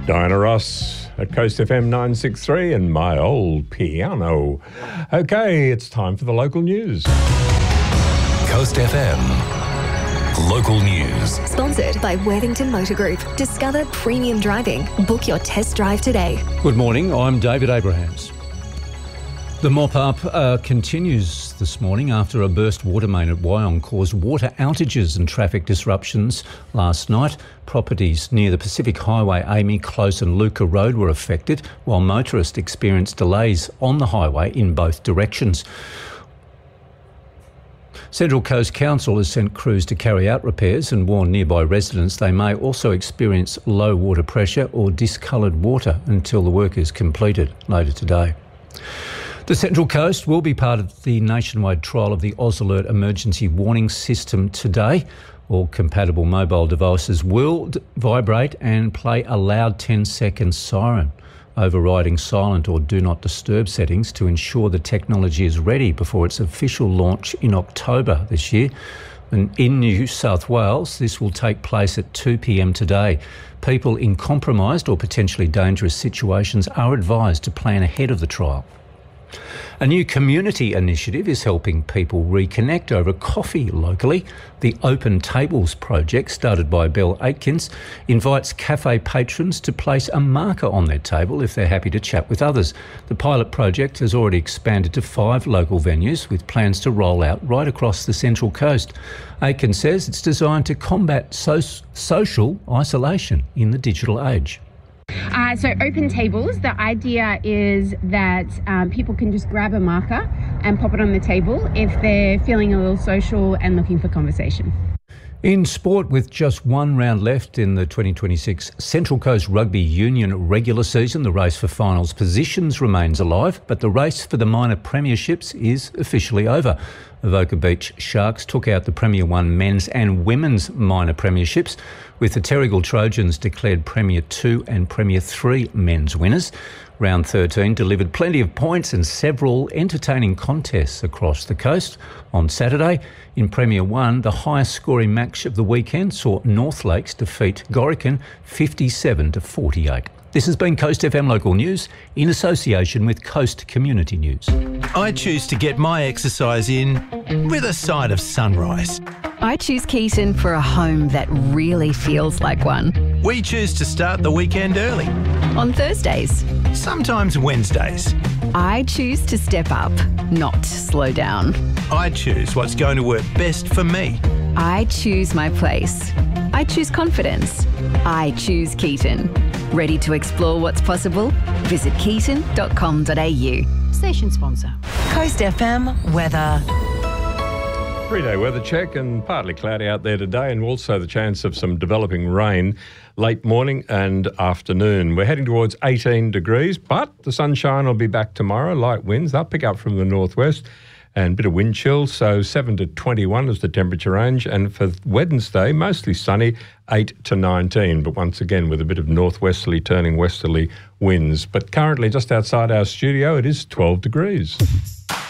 Diana Ross at Coast FM 963 and my old piano. Okay, it's time for the local news. Coast FM. Local news. Sponsored by Worthington Motor Group. Discover premium driving. Book your test drive today. Good morning, I'm David Abrahams. The mop-up continues this morning after a burst water main at Wyong caused water outages and traffic disruptions last night. Properties near the Pacific Highway, Amy, Close and Luca Road were affected, while motorists experienced delays on the highway in both directions. Central Coast Council has sent crews to carry out repairs and warned nearby residents they may also experience low water pressure or discoloured water until the work is completed later today. The Central Coast will be part of the nationwide trial of the AusAlert emergency warning system today. All compatible mobile devices will vibrate and play a loud 10-second siren, overriding silent or do not disturb settings to ensure the technology is ready before its official launch in October this year. And in New South Wales, this will take place at 2 p.m. today. People in compromised or potentially dangerous situations are advised to plan ahead of the trial. A new community initiative is helping people reconnect over coffee locally. The Open Tables project, started by Bill Atkins, invites cafe patrons to place a marker on their table if they're happy to chat with others. The pilot project has already expanded to 5 local venues with plans to roll out right across the Central Coast. Atkins says it's designed to combat social isolation in the digital age. So Open Tables, the idea is that people can just grab a marker and pop it on the table if they're feeling a little social and looking for conversation. In sport, with just one round left in the 2026 Central Coast Rugby Union regular season, the race for finals positions remains alive, but the race for the minor premierships is officially over. Avoca Beach Sharks took out the Premier 1 men's and women's minor premierships, with the Terrigal Trojans declared Premier 2 and Premier 3 men's winners. Round 13 delivered plenty of points and several entertaining contests across the coast. On Saturday, in Premier 1, the highest scoring match of the weekend saw North Lakes defeat Gorican 57-48. This has been Coast FM Local News in association with Coast Community News. I choose to get my exercise in with a side of sunrise. I choose Keaton for a home that really feels like one. We choose to start the weekend early. On Thursdays. Sometimes Wednesdays. I choose to step up, not slow down. I choose what's going to work best for me. I choose my place. I choose confidence. I choose Keaton. Ready to explore what's possible? Visit keaton.com.au. Station sponsor. Coast FM weather. 3-day weather check, and partly cloudy out there today, and also the chance of some developing rain late morning and afternoon. We're heading towards 18 degrees, but the sunshine will be back tomorrow. Light winds, they'll pick up from the northwest and a bit of wind chill, so 7 to 21 is the temperature range. And for Wednesday, mostly sunny, 8 to 19, but once again with a bit of northwesterly turning westerly winds. But currently just outside our studio, it is 12 degrees.